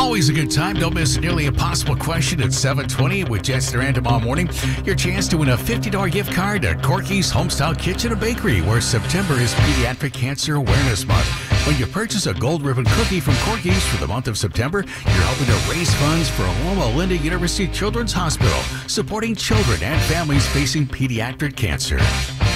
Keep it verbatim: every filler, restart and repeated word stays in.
Always a good time. Don't miss Nearly Impossible Question at seven twenty with Jess Duran tomorrow morning. Your chance to win a fifty dollars gift card to Corky's Homestyle Kitchen and Bakery, where September is Pediatric Cancer Awareness Month. When you purchase a gold ribbon cookie from Corky's for the month of September, you're helping to raise funds for Loma Linda University Children's Hospital, supporting children and families facing pediatric cancer.